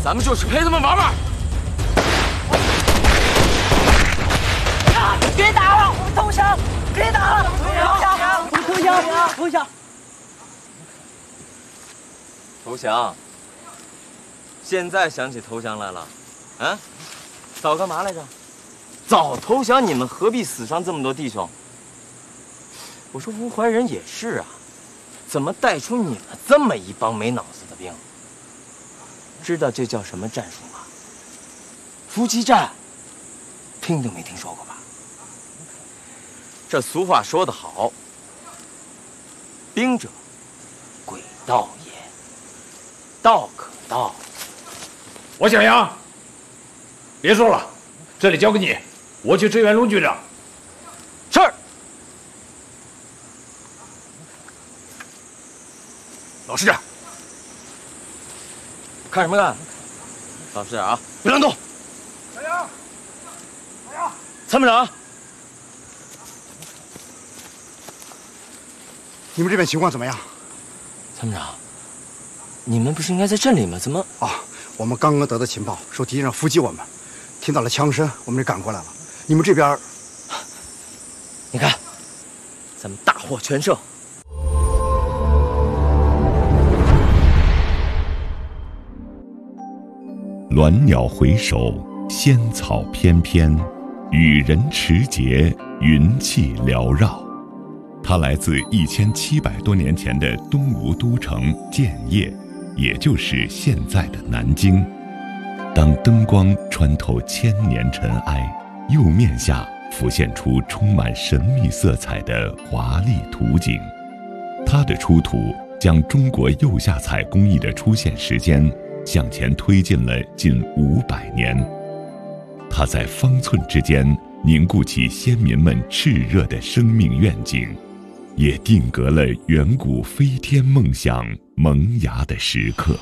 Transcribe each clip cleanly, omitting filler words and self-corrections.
咱们就是陪他们玩玩。 别打了，我们投降！别打了，我们投降！投降！ 投降？现在想起投降来了？啊？早干嘛来着？早投降，你们何必死伤这么多弟兄？我说吴怀仁也是啊，怎么带出你们这么一帮没脑子的兵？知道这叫什么战术吗？伏击战，听都没听说过吧？这俗话说得好，兵者，诡道也。道可道。 王小杨，别说了，这里交给你，我去支援卢局长。 是。 老师， 看什么看？老实点啊，别乱动。参谋长， 你们这边情况怎么样？ 参谋长，你们不是应该在镇里吗？怎么？ 我们刚刚得到情报，说敌人要伏击我们，听到了枪声，我们就赶过来了。你们这边， 你看，咱们大获全胜。 鸾鸟回首，仙草翩翩，羽人持节，云气缭绕。它来自1700多年前的东吴都城建业，也就是现在的南京。当灯光穿透千年尘埃，釉面下浮现出充满神秘色彩的华丽图景。它的出土将中国釉下彩工艺的出现时间向前推进了近500年。它在方寸之间凝固起先民们炽热的生命愿景，也定格了远古飞天梦想萌芽的时刻。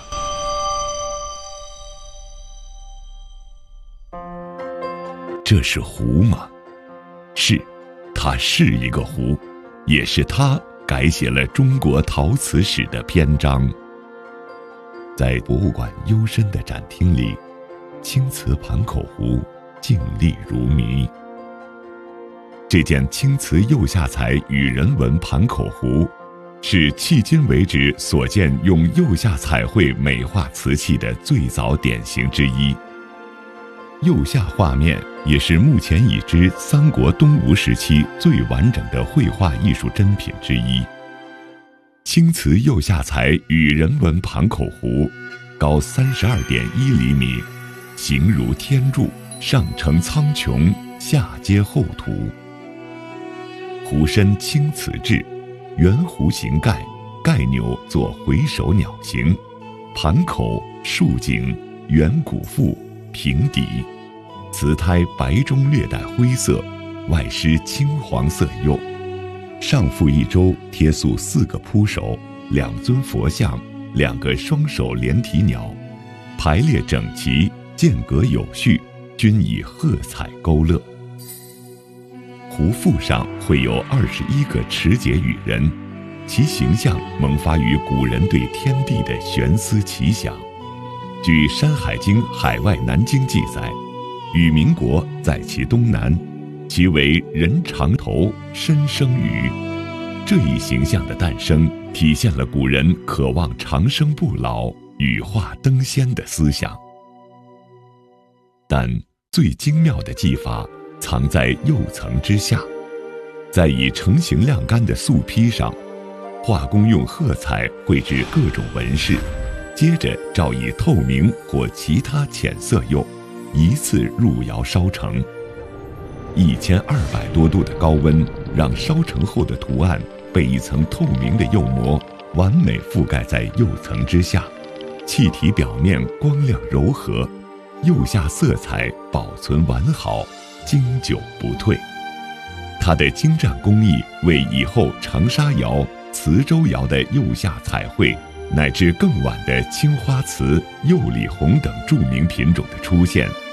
这是湖吗？是，它是一个湖，也是它改写了中国陶瓷史的篇章。在博物馆幽深的展厅里，青瓷盘口湖静立如谜。这件青瓷釉下彩羽人纹盘口湖，是迄今为止所见用釉下彩绘美化瓷器的最早典型之一。釉下画面也是目前已知三国东吴时期最完整的绘画艺术珍品之一。青瓷釉下彩羽人纹盘口湖，高32.1厘米，形如天柱，上承苍穹，下接厚涂。湖身青瓷质，圆弧形盖，盖钮作回首鸟形，盘口竖颈，圆鼓腹，平底，瓷胎白中略带灰色，外施青黄色釉。上覆一周贴塑4个扑手，2尊佛像，2个双手连体鸟，排列整齐，间隔有序，均以褐彩勾勒。湖腹上绘有21个持节羽人，其形象萌发于古人对天地的悬思奇想。据《山海经·海外南经》记载，羽民国在其东南，其为人长头，身生羽。这一形象的诞生，体现了古人渴望长生不老、羽化登仙的思想。但最精妙的技法藏在釉层之下，在已成型晾干的素坯上，画工用褐彩绘制各种纹饰，接着照以透明或其他浅色釉，一次入窑烧成。1200多度的高温，让烧成后的图案被一层透明的釉膜完美覆盖在釉层之下，气体表面光亮柔和，釉下色彩保存完好，经久不退。它的精湛工艺为以后长沙窑、磁州窑的釉下彩绘，乃至更晚的青花瓷、釉里红等著名品种的出现